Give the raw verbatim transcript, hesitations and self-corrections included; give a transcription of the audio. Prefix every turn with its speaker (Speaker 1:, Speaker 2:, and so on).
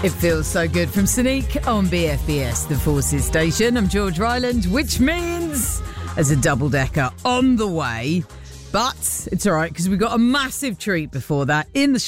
Speaker 1: It feels so good from Sonique on B F B S, the Forces Station. I'm George Ryland, which means there's a double-decker on the way. But it's all right, because we've got a massive treat before that in the